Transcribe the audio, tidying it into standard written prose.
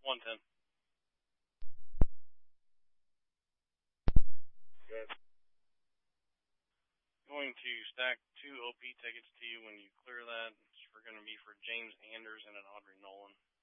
110. Good. Going to stack 2 OP tickets to you when you clear that. It's going to be for James Anders and an Audrey Nolan.